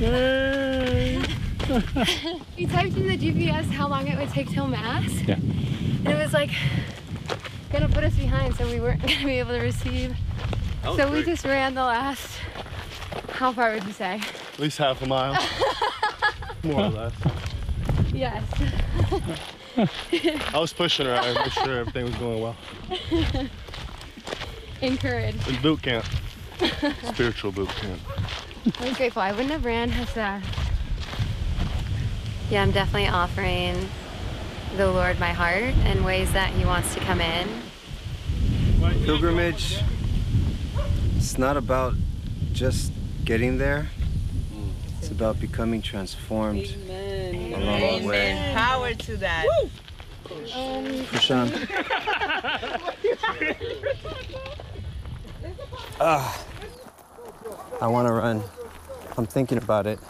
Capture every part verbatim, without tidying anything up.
We typed in the G P S how long it would take till Mass. Yeah. And it was like gonna put us behind, so we weren't gonna be able to receive. So great. we just ran the last, how far would you say? At least half a mile. More or less. Yes. I was pushing her. I made sure everything was going well. Encouraged. In boot camp. Spiritual boot camp. I was grateful. I wouldn't have ran as uh Yeah, I'm definitely offering the Lord my heart in ways that He wants to come in. Pilgrimage, it's not about just getting there. It's about becoming transformed Amen. along Amen. the way. Power to that. um, Prashant. Ah, I want to run. I'm thinking about it.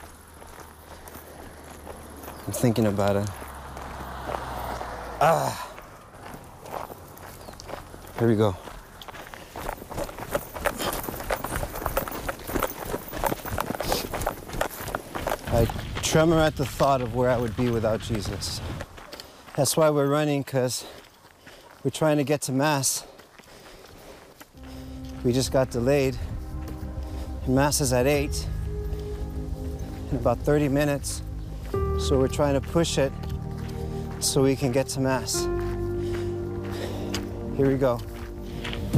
I'm thinking about it. Ah. Here we go. I tremor at the thought of where I would be without Jesus. That's why we're running, because we're trying to get to Mass. We just got delayed. Mass is at eight in about thirty minutes. So we're trying to push it so we can get to Mass. Here we go.